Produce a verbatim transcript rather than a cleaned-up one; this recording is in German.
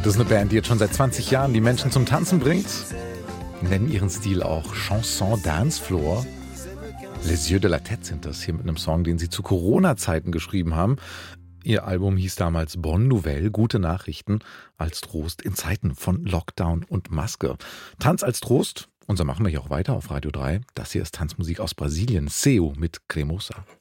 Das ist eine Band, die jetzt schon seit zwanzig Jahren die Menschen zum Tanzen bringt. Nennen ihren Stil auch Chanson Dancefloor. Les Yeux de la Tête sind das hier mit einem Song, den sie zu Corona-Zeiten geschrieben haben. Ihr Album hieß damals Bonne Nouvelle, gute Nachrichten als Trost in Zeiten von Lockdown und Maske. Tanz als Trost, und so machen wir hier auch weiter auf Radio drei. Das hier ist Tanzmusik aus Brasilien, Seu mit Cremosa.